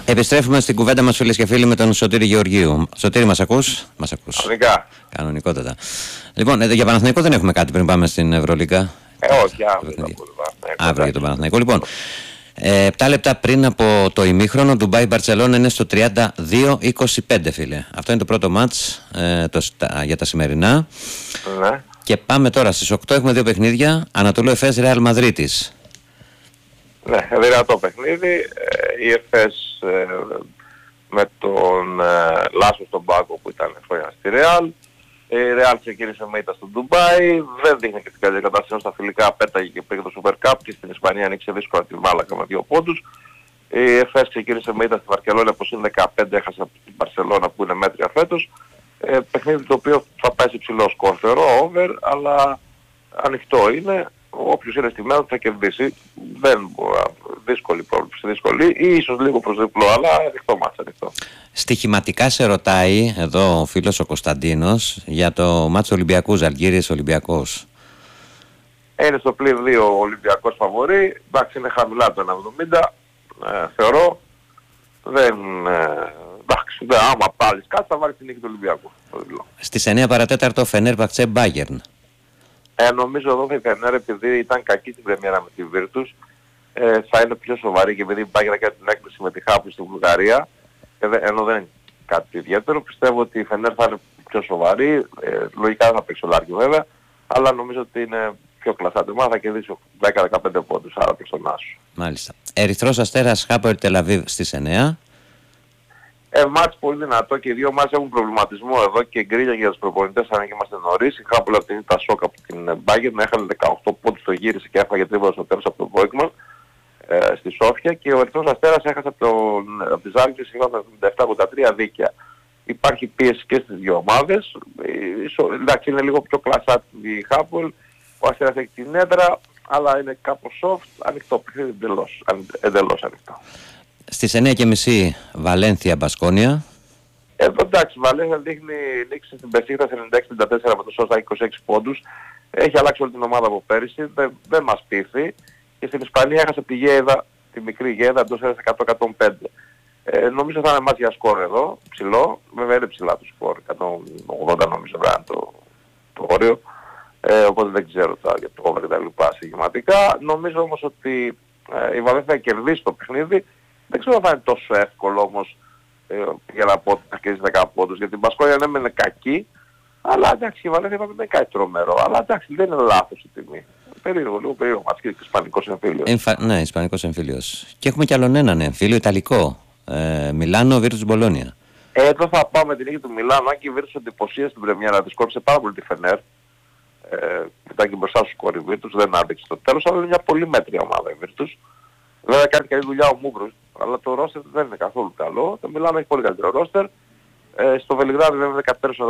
Επιστρέφουμε στην κουβέντα μας, φίλες και φίλοι, με τον Σωτήρη Γεωργίου. Σωτήρη, μας ακούς? Μας ακούς. Κανονικά. Κανονικότατα. Λοιπόν, για Παναθηναϊκό δεν έχουμε κάτι πριν πάμε στην Ευρωλίγκα. Όχι, αύριο για τον Παναθηναϊκό. Λοιπόν, 7 λεπτά πριν από το ημίχρονο, Ντουμπάι Μπαρτσελόνα είναι στο 32-25, φίλε. Αυτό είναι το πρώτο μάτς για τα σημερινά. Ναι. Και πάμε τώρα στις 8, έχουμε δύο παιχνίδια. Ανατολού Εφές, Ρεάλ Μαδρίτης. Ναι, δυνατό παιχνίδι. Η Εφές με τον Λάσο στον πάγκο που ήταν χρόνια στη Ρεάλ. Η Ρεάλ ξεκίνησε με ήττα στο Ντουμπάι, δεν δείχνει και την καλή κατάσταση στα φιλικά, πέταγε και πήγε το Super Cup και στην Ισπανία ανοίξε δύσκολα τη Μάλακα με 2 πόντους. Η Εφές ξεκίνησε με ήττα στη Βαρκελόνη, όπως είναι 15, έχασε από την Μπαρσελόνα που είναι μέτρια φέτος. Παιχνίδι το οποίο θα πάει σε ψηλό σκορ, θεωρώ, over, αλλά ανοιχτό είναι. Όποιος είναι στη μέρα θα κερδίσει. Δεν μπορεί, δύσκολη πρόβλεψη, δύσκολη ή ίσως λίγο προς διπλό, αλλά ανοιχτό μάτς, ανοιχτό. Στοιχηματικά σε ρωτάει εδώ ο φίλος ο Κωνσταντίνος για το μάτς Ολυμπιακού, Ζαλγκίρις Ολυμπιακός. Είναι στο πλήν 2 ο Ολυμπιακός φαβορί, εντάξει είναι χαμηλά το 1,70, θεωρώ. Εντάξει, άμα πάλι κάτι θα βάλει την νίκη του Ολυμπιακού. Στις 9 παρατέταρτο Φενέρμπαχτσε Μπάγερν. Νομίζω εδώ η Φενέρ, επειδή ήταν κακή στην πρεμιέρα με τη Virtus, θα είναι πιο σοβαρή και επειδή η Μπάγερν έκανε την έκπληξη με τη Χάπου στη Βουλγαρία, ενώ δεν είναι κάτι ιδιαίτερο, πιστεύω ότι η Φενέρ θα είναι πιο σοβαρή, λογικά θα παίξει ο Λάρκι βέβαια, αλλά νομίζω ότι είναι πιο κλασσά το ομάδα, θα κερδίσει 10-15 πόντους, άρα προς τον Άσο. Μάλιστα. Ερυθρός Αστέρας Χάπερ Τελαβίβ στις 9. Μάτς πολύ δυνατό και οι δύο μάτς έχουν προβληματισμό εδώ και γκρίλια για τους προπονητές αν και είμαστε νωρίς. Η Χάπουλ από την τα σόκα από την Μπάγκερν έχανε 18 πόντους, το γύρισε και έφαγε τρίβολα στο τέλος από τον Βόικμαν στη Σόφια και ο Ερυθρός Αστέρας έχασε από τη Ζάλγκιρις 77-83 δίκαια. Υπάρχει πίεση και στις δύο ομάδες. Εντάξει είναι λίγο πιο κλασσά η Χάπουλ, ο Αστέρας έχει την έδρα, αλλά είναι κάπως soft, ανοιχτό παιχνίδι, εντελώς ανοιχτό. Στις 9.30 Βαλένθια Μπασκόνια. Εντάξει, η Βαλένθια δείχνει νίκη στην Πεσίχτα 96-54 με το Σόσα 26 πόντους. Έχει αλλάξει όλη την ομάδα από πέρυσι, δεν μας πείθει. Και στην Ισπανία έχασε τη Γέδα, τη μικρή Γέδα, εντός 100-105. Νομίζω θα είναι μάτς για σκορ εδώ, ψηλό. Βέβαια είναι ψηλά το σκορ, 180 νομίζω βράδυ το όριο. Οπότε δεν ξέρω τώρα για το over και τα λοιπά συγκεκριματικά. Νομίζω όμως ότι η Βαλένθια κερδίσει το παιχνίδι. Δεν ξέρω αν θα είναι τόσο εύκολο όμως για να πω ότι θα κερδίσει 10 πόντους. Γιατί η Μπασκόνια ναι είναι κακή, αλλά εντάξει η Βαλένθια δεν είναι κάτι τρομερό. Αλλά εντάξει δεν είναι λάθος η τιμή. Περίεργο, λίγο περίεργο μάτς και ισπανικός εμφύλιος. Ναι, ισπανικός εμφύλιος. Και έχουμε κι άλλον έναν εμφύλιο, ιταλικό. Μιλάνο Βίρτους Μπολόνια. Εδώ θα πάω με την νίκη του Μιλάνο, αν και η Βίρτους εντυπωσίασε στην πρεμιέρα της, κόρυψε πάρα πολύ τη Φενέρ. Ήταν και μπροστά στους σκορ η Βίρτους, δεν άντεξε στο τέλος, αλλά είναι μια πολύ μέτρια ομάδα η Βίρτους. Βέβαια κάνει καλή δουλειά ο Μούγκρος, αλλά το ρόστερ δεν είναι καθόλου καλό. Το Μιλάνο έχει πολύ καλύτερο ρόστερ. Στο Βελιγράδι βέβαια 14